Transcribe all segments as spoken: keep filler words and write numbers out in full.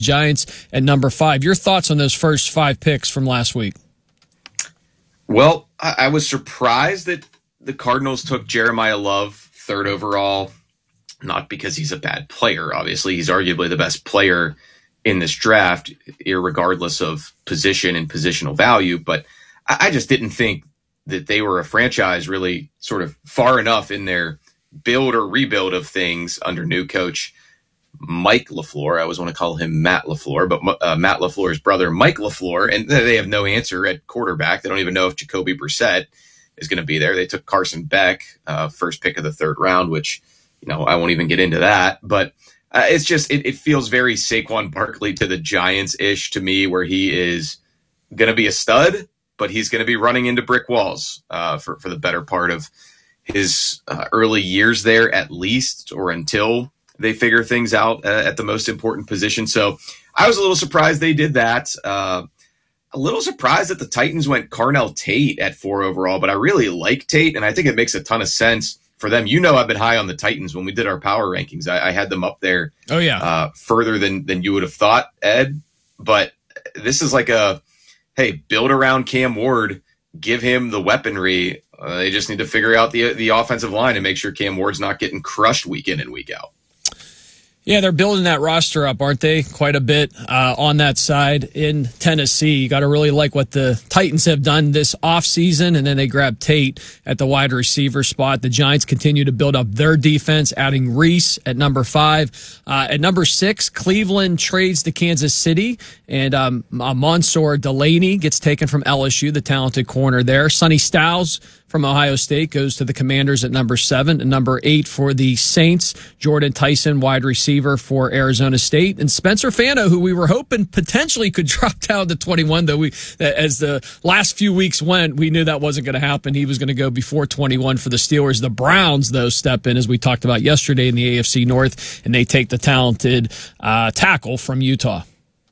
Giants at number five. Your thoughts on those first five picks from last week? Well, I, I was surprised that the Cardinals took Jeremiah Love third overall, not because he's a bad player. Obviously, he's arguably the best player in this draft, irregardless of position and positional value. But I, I just didn't think that they were a franchise really sort of far enough in their build or rebuild of things under new coach Mike LaFleur. I always want to call him Matt LaFleur, but uh, Matt LaFleur's brother, Mike LaFleur, and they have no answer at quarterback. They don't even know if Jacoby Brissett is going to be there. They took Carson Beck, uh, first pick of the third round, which, you know, I won't even get into that. But uh, it's just, it, it feels very Saquon Barkley to the Giants-ish to me, where he is going to be a stud, but he's going to be running into brick walls uh, for, for the better part of his uh, early years there, at least, or until they figure things out uh, at the most important position. So I was a little surprised they did that. Uh, a little surprised that the Titans went Carnell Tate at four overall, but I really like Tate, and I think it makes a ton of sense for them. You know, I've been high on the Titans when we did our power rankings. I, I had them up there oh, yeah. uh, further than, than you would have thought, Ed. But this is like a, hey, build around Cam Ward, give him the weaponry. Uh, they just need to figure out the the offensive line and make sure Cam Ward's not getting crushed week in and week out. Yeah, they're building that roster up, aren't they? Quite a bit uh, on that side in Tennessee. You got to really like what the Titans have done this offseason, and then they grabbed Tate at the wide receiver spot. The Giants continue to build up their defense, adding Reese at number five. Uh, at number six, Cleveland trades to Kansas City, and um, uh, Mansour Delaney gets taken from L S U, the talented corner there. Sonny Styles from Ohio State goes to the Commanders at number seven. And number eight for the Saints, Jordan Tyson, wide receiver for Arizona State. And Spencer Fano, who we were hoping potentially could drop down to twenty-one, though we, as the last few weeks went, we knew that wasn't going to happen. He was going to go before twenty-one for the Steelers. The Browns, though, step in, as we talked about yesterday in the A F C North, and they take the talented uh, tackle from Utah.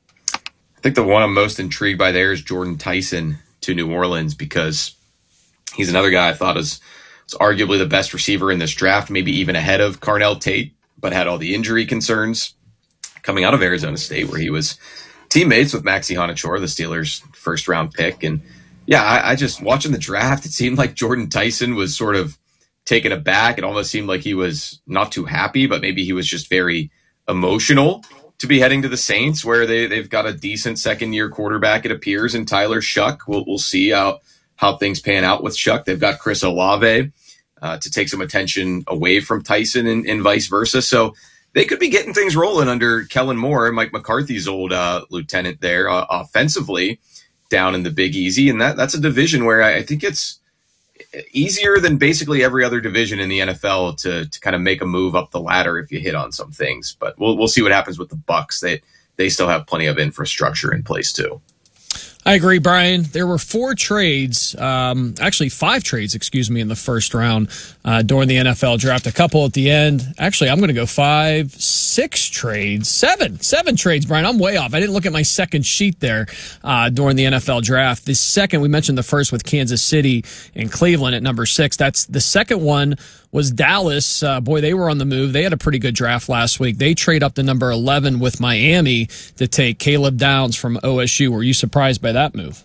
I think the one I'm most intrigued by there is Jordan Tyson to New Orleans, because he's another guy I thought is, was arguably the best receiver in this draft, maybe even ahead of Carnell Tate, but had all the injury concerns coming out of Arizona State, where he was teammates with Maxi Honachor, the Steelers' first-round pick. And, yeah, I, I just, watching the draft, it seemed like Jordan Tyson was sort of taken aback. It almost seemed like he was not too happy, but maybe he was just very emotional to be heading to the Saints, where they, they've got a decent second-year quarterback, it appears, in Tyler Shuck. We'll, we'll see how how things pan out with Shuck. They've got Chris Olave uh, to take some attention away from Tyson and, and vice versa. So they could be getting things rolling under Kellen Moore, Mike McCarthy's old uh, lieutenant there, uh, offensively down in the Big Easy. And that that's a division where I, I think it's easier than basically every other division in the N F L to to kind of make a move up the ladder if you hit on some things. But we'll we'll see what happens with the Bucs. They they still have plenty of infrastructure in place too. I agree, Brian. There were four trades, um, actually five trades, excuse me, in the first round uh, during the N F L draft. A couple at the end. Actually, I'm going to go five, six trades, seven, seven trades, Brian. I'm way off. I didn't look at my second sheet there uh, during the N F L draft. The second, we mentioned the first with Kansas City and Cleveland at number six. That's the second one was Dallas. Uh, boy, they were on the move. They had a pretty good draft last week. They trade up to number eleven with Miami to take Caleb Downs from O S U. Were you surprised by that move?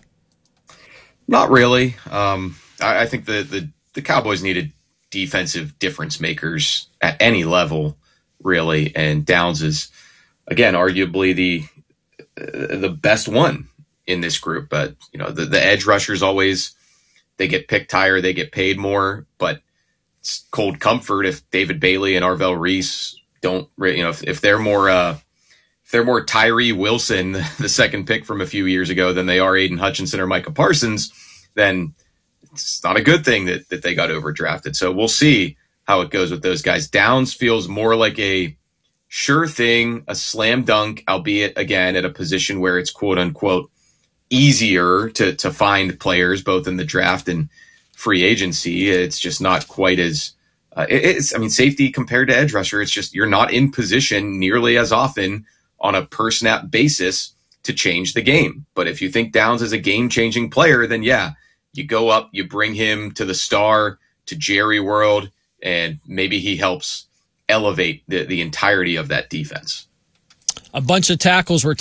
Not really. Um, I, I think the, the, the Cowboys needed defensive difference makers at any level, really. And Downs is, again, arguably the uh, the best one in this group. But, you know, the, the edge rushers always, they get picked higher, they get paid more, but it's cold comfort if David Bailey and Arvell Reese don't, you know, if, if they're more, uh, if they're more Tyree Wilson, the second pick from a few years ago, than they are Aiden Hutchinson or Micah Parsons, then it's not a good thing that, that they got overdrafted. So we'll see how it goes with those guys. Downs feels more like a sure thing, a slam dunk, albeit again at a position where it's quote unquote easier to, to find players both in the draft and free agency. It's just not quite as uh, it, it's, I mean, safety compared to edge rusher, it's just, you're not in position nearly as often on a per snap basis to change the game. But if you think Downs is a game changing player, then yeah, you go up, you bring him to the star, to Jerry World, and maybe he helps elevate the, the entirety of that defense. A bunch of tackles were